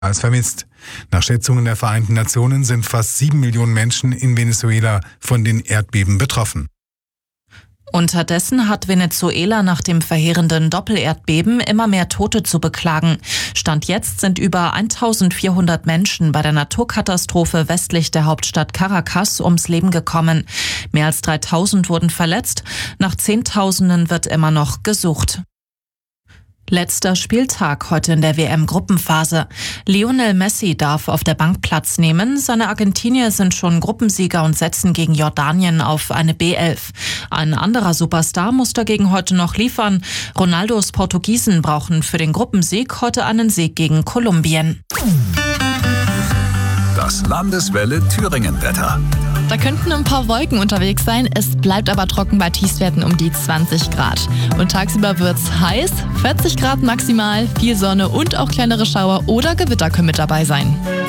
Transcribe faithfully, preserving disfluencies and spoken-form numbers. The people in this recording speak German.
als vermisst. Nach Schätzungen der Vereinten Nationen sind fast sieben Millionen Menschen in Venezuela von den Erdbeben betroffen. Unterdessen hat Venezuela nach dem verheerenden Doppelerdbeben immer mehr Tote zu beklagen. Stand jetzt sind über eintausendvierhundert Menschen bei der Naturkatastrophe westlich der Hauptstadt Caracas ums Leben gekommen. Mehr als dreitausend wurden verletzt. Nach Zehntausenden wird immer noch gesucht. Letzter Spieltag heute in der W M-Gruppenphase. Lionel Messi darf auf der Bank Platz nehmen. Seine Argentinier sind schon Gruppensieger und setzen gegen Jordanien auf eine B elf. Ein anderer Superstar muss dagegen heute noch liefern. Ronaldos Portugiesen brauchen für den Gruppensieg heute einen Sieg gegen Kolumbien. Das Landeswelle Thüringen-Wetter. Da könnten ein paar Wolken unterwegs sein, es bleibt aber trocken bei Tiefstwerten um die zwanzig Grad. Und tagsüber wird's heiß, vierzig Grad maximal, viel Sonne und auch kleinere Schauer oder Gewitter können mit dabei sein.